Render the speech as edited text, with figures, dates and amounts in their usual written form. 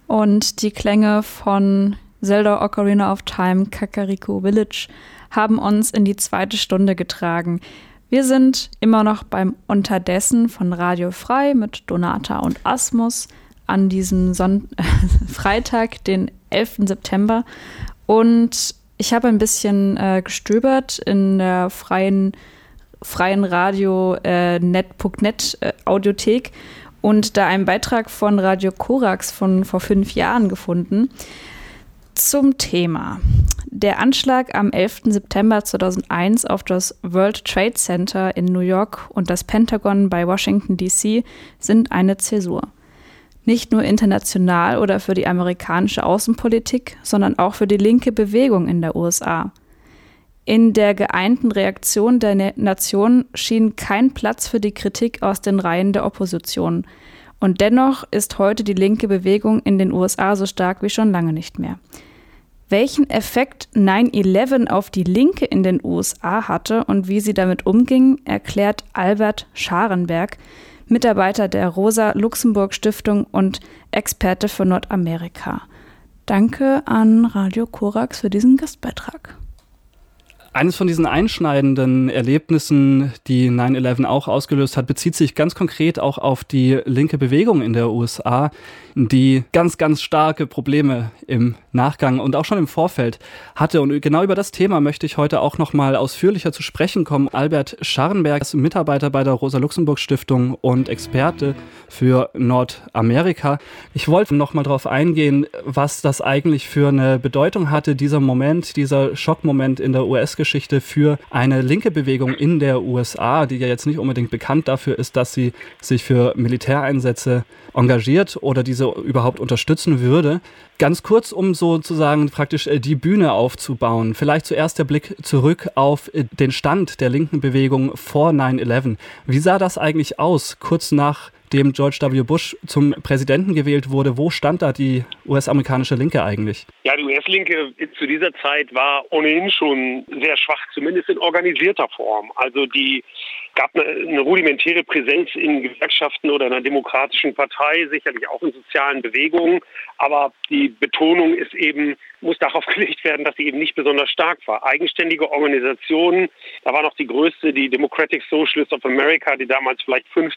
Und die Klänge von Zelda Ocarina of Time, Kakariko Village haben uns in die zweite Stunde getragen. Wir sind immer noch beim Unterdessen von Radio Frei mit Donata und Asmus an diesem Freitag, den 11. September. Und ich habe ein bisschen gestöbert in der freien Radio net.net Audiothek und da einen Beitrag von Radio Korax von vor 5 Jahren gefunden zum Thema. Der Anschlag am 11. September 2001 auf das World Trade Center in New York und das Pentagon bei Washington, D.C. sind eine Zäsur. Nicht nur international oder für die amerikanische Außenpolitik, sondern auch für die linke Bewegung in der USA. In der geeinten Reaktion der Nation schien kein Platz für die Kritik aus den Reihen der Opposition. Und dennoch ist heute die linke Bewegung in den USA so stark wie schon lange nicht mehr. Welchen Effekt 9/11 auf die Linke in den USA hatte und wie sie damit umging, erklärt Albert Scharenberg, Mitarbeiter der Rosa-Luxemburg-Stiftung und Experte für Nordamerika. Danke an Radio Korax für diesen Gastbeitrag. Eines von diesen einschneidenden Erlebnissen, die 9/11 auch ausgelöst hat, bezieht sich ganz konkret auch auf die linke Bewegung in der USA, die ganz, ganz starke Probleme im Nachgang und auch schon im Vorfeld hatte. Und genau über das Thema möchte ich heute auch noch mal ausführlicher zu sprechen kommen. Albert Scharenberg ist Mitarbeiter bei der Rosa-Luxemburg-Stiftung und Experte für Nordamerika. Ich wollte noch mal darauf eingehen, was das eigentlich für eine Bedeutung hatte, dieser Moment, dieser Schockmoment in der US-Geschichte für eine linke Bewegung in der USA, die ja jetzt nicht unbedingt bekannt dafür ist, dass sie sich für Militäreinsätze engagiert oder diese überhaupt unterstützen würde. Ganz kurz, um sozusagen praktisch die Bühne aufzubauen. Vielleicht zuerst der Blick zurück auf den Stand der linken Bewegung vor 9/11. Wie sah das eigentlich aus, kurz nachdem George W. Bush zum Präsidenten gewählt wurde? Wo stand da die US-amerikanische Linke eigentlich? Ja, die US-Linke zu dieser Zeit war ohnehin schon sehr schwach, zumindest in organisierter Form. Also gab eine rudimentäre Präsenz in Gewerkschaften oder einer demokratischen Partei, sicherlich auch in sozialen Bewegungen. Aber die Betonung muss darauf gelegt werden, dass sie eben nicht besonders stark war. Eigenständige Organisationen, da war noch die größte, die Democratic Socialists of America, die damals vielleicht 50